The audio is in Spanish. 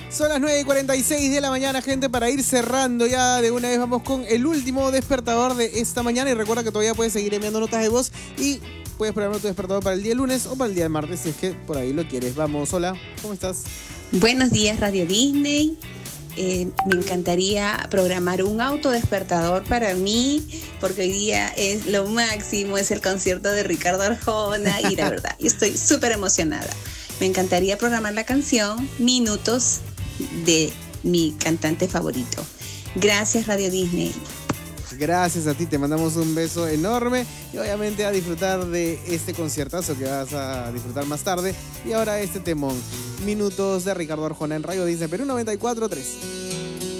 Son las 9:46 de la mañana, gente, para ir cerrando ya de una vez. Vamos con el último despertador de esta mañana. Y recuerda que todavía puedes seguir enviando notas de voz y puedes programar tu despertador para el día lunes o para el día de martes, si es que por ahí lo quieres. Vamos, hola, ¿cómo estás? Buenos días, Radio Disney. Me encantaría programar un autodespertador para mí, porque hoy día es lo máximo, es el concierto de Ricardo Arjona y la verdad, yo estoy súper emocionada. Me encantaría programar la canción Minutos de mi cantante favorito. Gracias, Radio Disney. Gracias a ti, te mandamos un beso enorme y obviamente a disfrutar de este conciertazo que vas a disfrutar más tarde. Y ahora este temón, Minutos de Ricardo Arjona en Radio Disney Perú 94.3.